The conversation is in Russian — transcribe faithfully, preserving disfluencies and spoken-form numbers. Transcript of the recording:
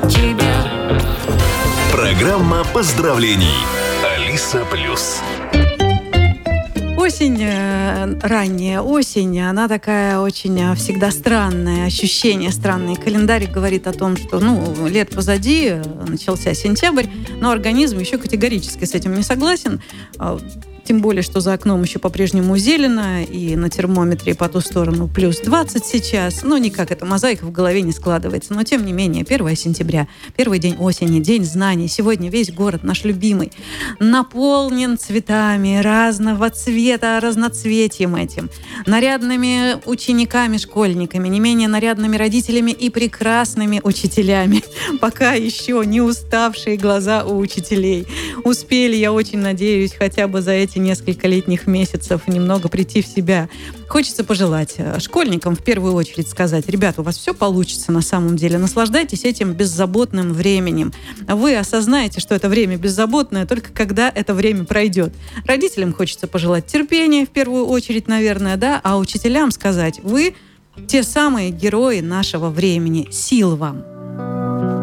тебя. Программа поздравлений. Алиса Плюс. Осень, э, ранняя осень, она такая очень э, всегда странная, ощущение странное. Календарик говорит о том, что, ну, лет позади, э, начался сентябрь, но организм еще категорически с этим не согласен. Э, Тем более, что за окном еще по-прежнему зелено, и на термометре по ту сторону плюс двадцать сейчас. Ну, никак эта мозаика в голове не складывается. Но, тем не менее, первое сентября, первый день осени, день знаний. Сегодня весь город, наш любимый, наполнен цветами разного цвета, разноцветием этим. Нарядными учениками, школьниками, не менее нарядными родителями и прекрасными учителями. Пока еще не уставшие глаза у учителей. Успели, я очень надеюсь, хотя бы за эти несколько летних месяцев немного прийти в себя. Хочется пожелать школьникам в первую очередь сказать: ребята, у вас все получится на самом деле. Наслаждайтесь этим беззаботным временем. Вы осознаете, что это время беззаботное только когда это время пройдет. Родителям хочется пожелать терпения в первую очередь, наверное, да, а учителям сказать: вы те самые герои нашего времени. Сил вам!